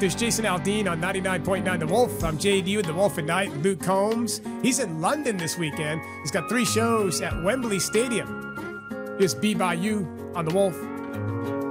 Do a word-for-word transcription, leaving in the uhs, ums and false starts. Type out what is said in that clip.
There's Jason Aldean on ninety-nine point nine The Wolf. I'm J D with The Wolf at Night. Luke Combs. He's in London this weekend. He's got three shows at Wembley Stadium. Here's Be By You on The Wolf.